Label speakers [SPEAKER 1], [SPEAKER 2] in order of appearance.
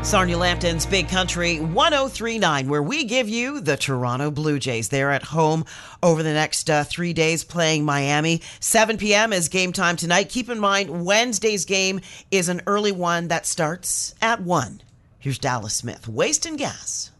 [SPEAKER 1] Sarnia Lambton's Big Country 103.9, where we give you the Toronto Blue Jays. They're at home over the next 3 days playing Miami. 7 p.m. is game time tonight. Keep in mind, Wednesday's game is an early one that starts at 1. Here's Dallas Smith, Waste and Gas.